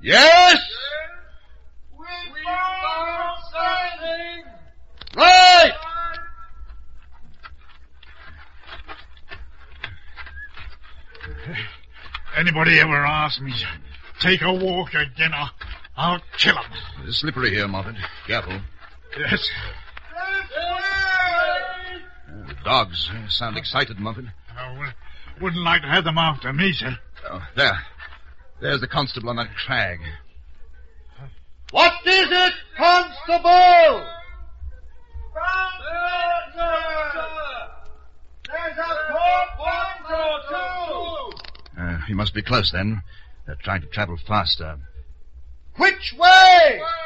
Yes? We found something! Right! Anybody ever ask me to take a walk again, I'll kill him. It's slippery here, Moffat. Careful. Yes. The dogs sound excited, Moffat. I wouldn't like to have them after me, sir. Oh, there. There's the constable on that crag. What is it, Constable? There's a He must be close, then. They're trying to travel faster. Which way?